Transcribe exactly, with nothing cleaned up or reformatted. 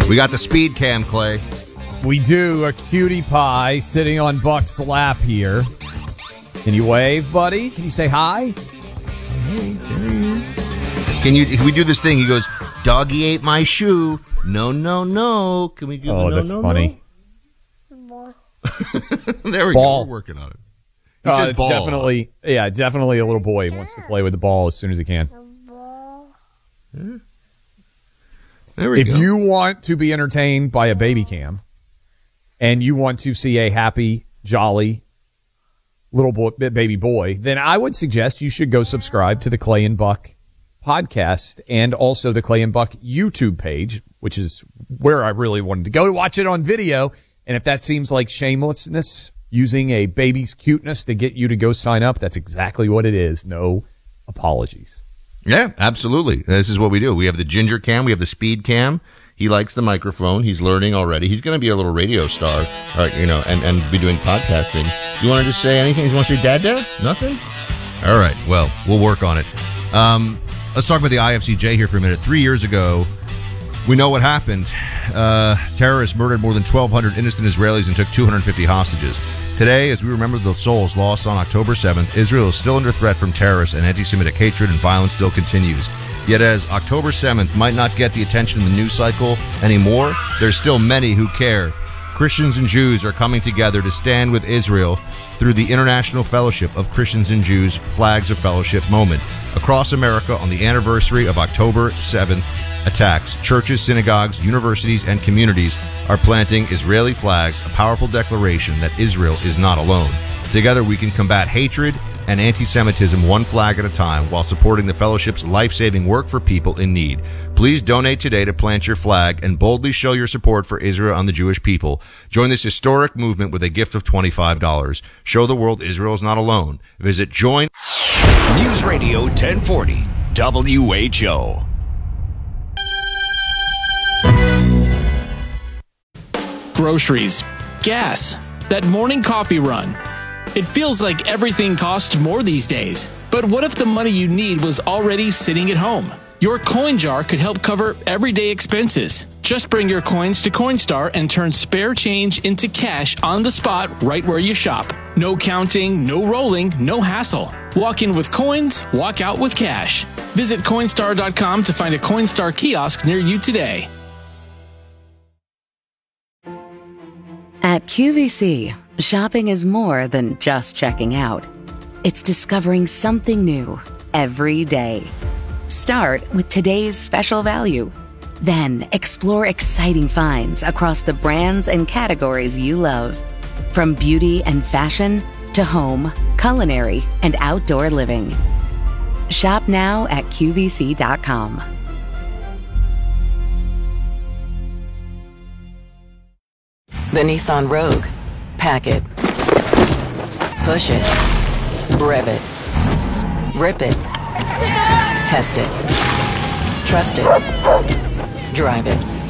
We got the speed cam, Clay. We do. A cutie pie sitting on Buck's lap here. Can you wave, buddy? Can you say hi? Hey, there he is. Can you? Can we do this thing? He goes, "Doggy ate my shoe." No, no, no. Can we do? Oh, no, that's no, funny. No? There we Ball. go. We're working on it. He Uh, says it's ball. definitely, yeah, definitely a little boy who wants to play with the ball as soon as he can. Yeah. There we If go. you want to be entertained by a baby cam and you want to see a happy, jolly little boy, baby boy, then I would suggest you should go subscribe to the Clay and Buck podcast and also the Clay and Buck YouTube page, which is where I really wanted to go to watch it on video. And if that seems like shamelessness, using a baby's cuteness to get you to go sign up, that's exactly what it is. No apologies. Yeah, absolutely. This is what we do. We have the ginger cam. We have the speed cam. He likes the microphone. He's learning already. He's going to be a little radio star, uh, you know, and, and be doing podcasting. You want to just say anything? You want to say dad, dad? Nothing? All right. Well, we'll work on it. Um, let's talk about the I F C J here for a minute. Three years ago, we know what happened. Uh, terrorists murdered more than twelve hundred innocent Israelis and took two hundred fifty hostages. Today, as we remember the souls lost on October seventh, Israel is still under threat from terrorists, and anti-Semitic hatred and violence still continues. Yet as October seventh might not get the attention in the news cycle anymore, there's still many who care. Christians and Jews are coming together to stand with Israel through the International Fellowship of Christians and Jews Flags of Fellowship moment. Across America on the anniversary of October seventh attacks, churches, synagogues, universities, and communities are planting Israeli flags, a powerful declaration that Israel is not alone. Together we can combat hatred and anti-Semitism one flag at a time while supporting the Fellowship's life-saving work for people in need. Please donate today to plant your flag and boldly show your support for Israel and the Jewish people. Join this historic movement with a gift of twenty-five dollars. Show the world Israel is not alone. Visit join. News Radio ten forty, W H O. Groceries, gas, that morning coffee run. It feels like everything costs more these days. But what if the money you need was already sitting at home? Your coin jar could help cover everyday expenses. Just bring your coins to Coinstar and turn spare change into cash on the spot right where you shop. No counting, no rolling, no hassle. Walk in with coins, walk out with cash. Visit Coinstar dot com to find a Coinstar kiosk near you today. At Q V C, shopping is more than just checking out. It's discovering something new every day. Start with today's special value. Then explore exciting finds across the brands and categories you love. From beauty and fashion to home, culinary, and outdoor living. Shop now at Q V C dot com. The Nissan Rogue. Pack it. Push it. Rev it. Rip it. Test it. Trust it. Drive it.